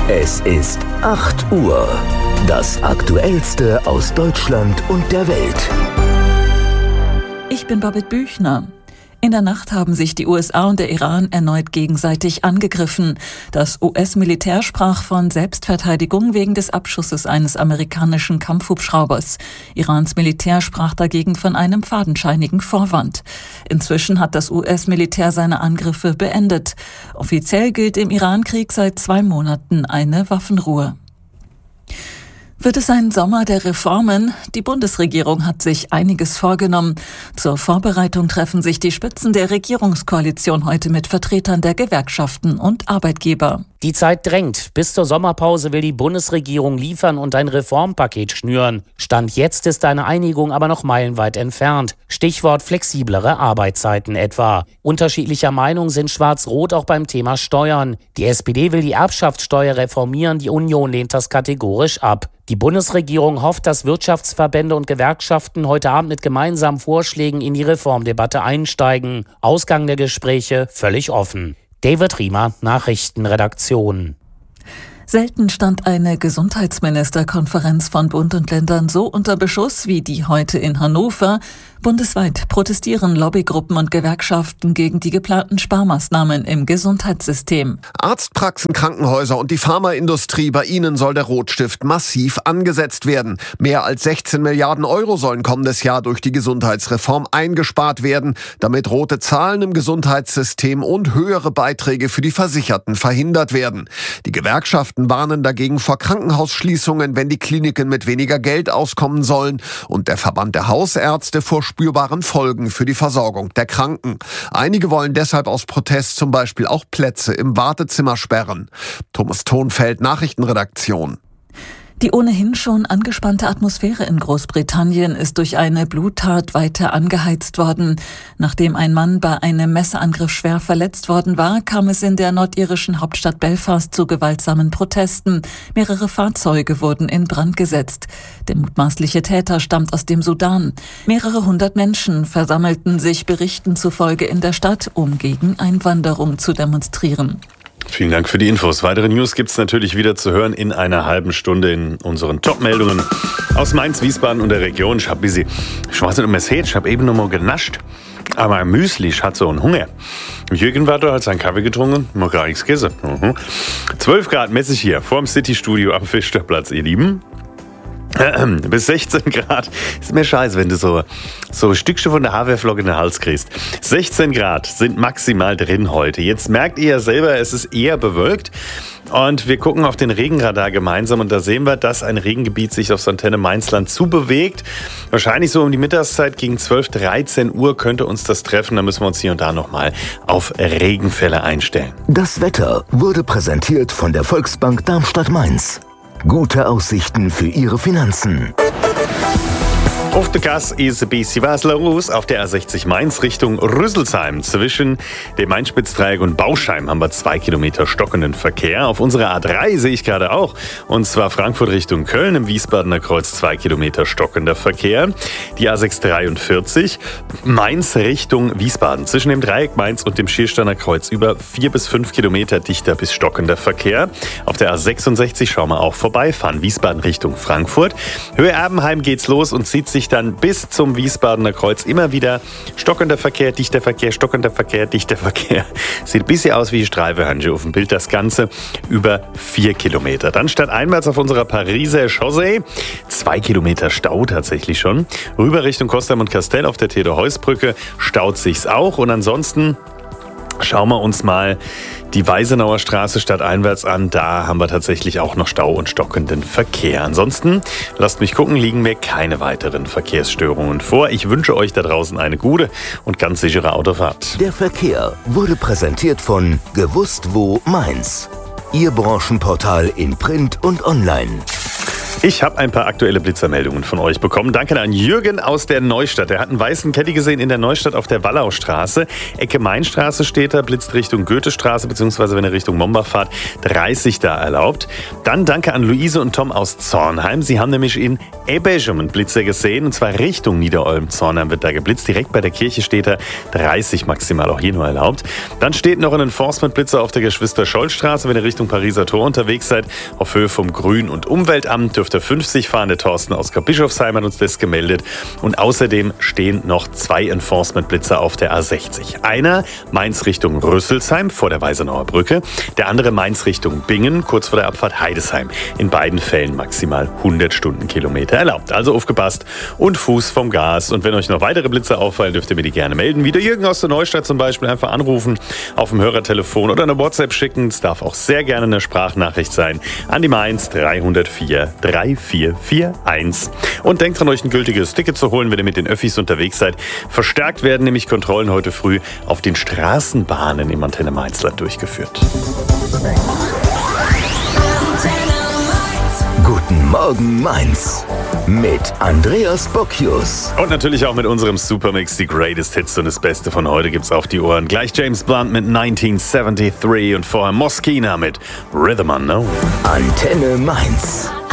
Es ist 8 Uhr. Das Aktuellste aus Deutschland und der Welt. Ich bin Babette Büchner. In der Nacht haben sich die USA und der Iran erneut gegenseitig angegriffen. Das US-Militär sprach von Selbstverteidigung wegen des Abschusses eines amerikanischen Kampfhubschraubers. Irans Militär sprach dagegen von einem fadenscheinigen Vorwand. Inzwischen hat das US-Militär seine Angriffe beendet. Offiziell gilt im Iran-Krieg seit 2 Monaten eine Waffenruhe. Wird es ein Sommer der Reformen? Die Bundesregierung hat sich einiges vorgenommen. Zur Vorbereitung treffen sich die Spitzen der Regierungskoalition heute mit Vertretern der Gewerkschaften und Arbeitgeber. Die Zeit drängt. Bis zur Sommerpause will die Bundesregierung liefern und ein Reformpaket schnüren. Stand jetzt ist eine Einigung aber noch meilenweit entfernt. Stichwort flexiblere Arbeitszeiten etwa. Unterschiedlicher Meinung sind Schwarz-Rot auch beim Thema Steuern. Die SPD will die Erbschaftssteuer reformieren, die Union lehnt das kategorisch ab. Die Bundesregierung hofft, dass Wirtschaftsverbände und Gewerkschaften heute Abend mit gemeinsamen Vorschlägen in die Reformdebatte einsteigen. Ausgang der Gespräche völlig offen. David Riemer, Nachrichtenredaktion. Selten stand eine Gesundheitsministerkonferenz von Bund und Ländern so unter Beschuss wie die heute in Hannover. Bundesweit protestieren Lobbygruppen und Gewerkschaften gegen die geplanten Sparmaßnahmen im Gesundheitssystem. Arztpraxen, Krankenhäuser und die Pharmaindustrie, bei ihnen soll der Rotstift massiv angesetzt werden. Mehr als 16 Milliarden Euro sollen kommendes Jahr durch die Gesundheitsreform eingespart werden, damit rote Zahlen im Gesundheitssystem und höhere Beiträge für die Versicherten verhindert werden. Die Gewerkschaften warnen dagegen vor Krankenhausschließungen, wenn die Kliniken mit weniger Geld auskommen sollen, und der Verband der Hausärzte vor spürbaren Folgen für die Versorgung der Kranken. Einige wollen deshalb aus Protest zum Beispiel auch Plätze im Wartezimmer sperren. Thomas Thonfeld, Nachrichtenredaktion. Die ohnehin schon angespannte Atmosphäre in Großbritannien ist durch eine Bluttat weiter angeheizt worden. Nachdem ein Mann bei einem Messerangriff schwer verletzt worden war, kam es in der nordirischen Hauptstadt Belfast zu gewaltsamen Protesten. Mehrere Fahrzeuge wurden in Brand gesetzt. Der mutmaßliche Täter stammt aus dem Sudan. Mehrere 100 Menschen versammelten sich Berichten zufolge in der Stadt, um gegen Einwanderung zu demonstrieren. Vielen Dank für die Infos. Weitere News gibt's natürlich wieder zu hören in einer halben Stunde in unseren Top-Meldungen aus Mainz, Wiesbaden und der Region. Ich weiß nicht, ob ihr es seht, ich habe eben noch mal genascht, aber ein Müsli, ich hatte so einen Hunger. Jürgen war da, hat seinen Kaffee getrunken, noch gar nichts gegessen. 12 Grad messe ich hier vorm City-Studio am Fischerplatz, ihr Lieben. Bis 16 Grad. Ist mir scheiße, wenn du so ein Stückchen von der Haferflocke in den Hals kriegst. 16 Grad sind maximal drin heute. Jetzt merkt ihr ja selber, es ist eher bewölkt. Und wir gucken auf den Regenradar gemeinsam und da sehen wir, dass ein Regengebiet sich aufs Antenne Mainzland zubewegt. Wahrscheinlich so um die Mittagszeit gegen 12, 13 Uhr könnte uns das treffen. Da müssen wir uns hier und da nochmal auf Regenfälle einstellen. Das Wetter wurde präsentiert von der Volksbank Darmstadt-Mainz. Gute Aussichten für Ihre Finanzen. Auf der Gas ist ein bisschen was los. Auf der A60 Mainz Richtung Rüsselsheim zwischen dem Main-Spitz-Dreieck und Bauschheim haben wir 2 Kilometer stockenden Verkehr. Auf unserer A3 sehe ich gerade auch, und zwar Frankfurt Richtung Köln im Wiesbadener Kreuz 2 Kilometer stockender Verkehr. Die A643 Mainz Richtung Wiesbaden zwischen dem Dreieck Mainz und dem Schiersteiner Kreuz über 4 bis 5 Kilometer dichter bis stockender Verkehr. Auf der A66 schauen wir auch vorbei, fahren Wiesbaden Richtung Frankfurt. Höhe Erbenheim geht's los und zieht sich dann bis zum Wiesbadener Kreuz immer wieder stockender Verkehr, dichter Verkehr, stockender Verkehr, dichter Verkehr. Sieht ein bisschen aus wie Streifenhandschuhe auf dem Bild, das Ganze über 4 Kilometer. Dann stadteinwärts auf unserer Pariser Chaussee 2 Kilometer Stau tatsächlich schon. Rüber Richtung Kostheim und Kastell auf der Theodor-Heuss-Brücke staut sich's auch. Und ansonsten schauen wir uns mal die Weisenauer Straße stadteinwärts an. Da haben wir tatsächlich auch noch Stau und stockenden Verkehr. Ansonsten, lasst mich gucken, liegen mir keine weiteren Verkehrsstörungen vor. Ich wünsche euch da draußen eine gute und ganz sichere Autofahrt. Der Verkehr wurde präsentiert von Gewusst wo Mainz. Ihr Branchenportal in Print und Online. Ich habe ein paar aktuelle Blitzermeldungen von euch bekommen. Danke an Jürgen aus der Neustadt. Er hat einen weißen Caddy gesehen in der Neustadt auf der Wallaustraße. Ecke Mainstraße steht da, blitzt Richtung Goethestraße, beziehungsweise wenn ihr Richtung Mombach fahrt, 30 da erlaubt. Dann danke an Luise und Tom aus Zornheim. Sie haben nämlich in Ebeschum einen Blitzer gesehen, und zwar Richtung Niederolm-Zornheim wird da geblitzt. Direkt bei der Kirche steht er, 30 maximal, auch hier nur erlaubt. Dann steht noch ein Enforcement-Blitzer auf der Geschwister-Scholl-Straße, wenn ihr Richtung Pariser Tor unterwegs seid, auf Höhe vom Grün- und Umweltamt dürft ihr 50 fahren. Der Thorsten aus Bischofsheim hat uns das gemeldet. Und außerdem stehen noch 2 Enforcement-Blitzer auf der A60. Einer Mainz Richtung Rüsselsheim vor der Weisenauer Brücke, der andere Mainz Richtung Bingen, kurz vor der Abfahrt Heidesheim. In beiden Fällen maximal 100 Stundenkilometer erlaubt. Also aufgepasst und Fuß vom Gas. Und wenn euch noch weitere Blitzer auffallen, dürft ihr mir die gerne melden. Wie der Jürgen aus der Neustadt zum Beispiel, einfach anrufen, auf dem Hörertelefon oder eine WhatsApp schicken. Es darf auch sehr gerne eine Sprachnachricht sein an die Mainz 304 3441. Und denkt dran, euch ein gültiges Ticket zu holen, wenn ihr mit den Öffis unterwegs seid. Verstärkt werden nämlich Kontrollen heute früh auf den Straßenbahnen im Antenne Mainzland durchgeführt. Guten Morgen Mainz mit Andreas Bocchius. Und natürlich auch mit unserem Supermix, die Greatest Hits und das Beste von heute gibt's auf die Ohren. Gleich James Blunt mit 1973 und vorher Moschina mit Rhythm Unknown. Antenne Mainz.